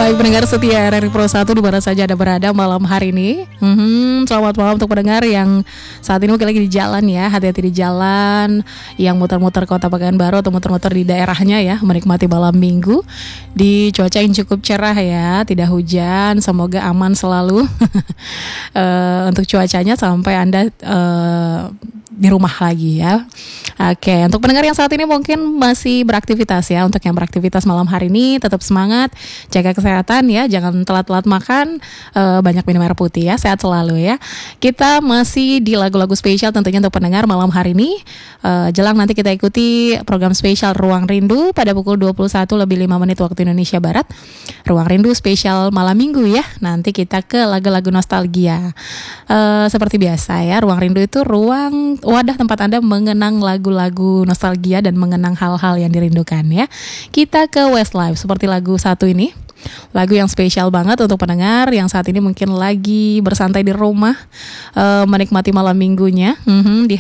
Baik pendengar setia RRI Pro 1 di mana saja Anda berada malam hari ini. Selamat malam untuk pendengar yang saat ini mungkin lagi di jalan ya. Hati-hati di jalan, yang muter-muter kota Pekanbaru atau muter-muter di daerahnya ya, menikmati malam minggu di cuaca yang cukup cerah ya, tidak hujan, semoga aman selalu. Untuk cuacanya sampai Anda di rumah lagi ya. Oke, untuk pendengar yang saat ini mungkin masih beraktivitas ya, untuk yang beraktivitas malam hari ini tetap semangat, jaga kesehatan ya, jangan telat-telat makan, banyak minum air putih ya, sehat selalu ya. Kita masih di lagu-lagu spesial tentunya untuk pendengar malam hari ini. Jelang nanti kita ikuti program spesial Ruang Rindu pada pukul 21:05 waktu Indonesia Barat. Ruang Rindu spesial malam minggu ya. Nanti kita ke lagu-lagu nostalgia. Seperti biasa ya, Ruang Rindu itu ruang wadah tempat Anda mengenang lagu-lagu nostalgia dan mengenang hal-hal yang dirindukan ya. Kita ke Westlife seperti lagu satu ini. Lagu yang spesial banget untuk pendengar yang saat ini mungkin lagi bersantai di rumah, menikmati malam minggunya di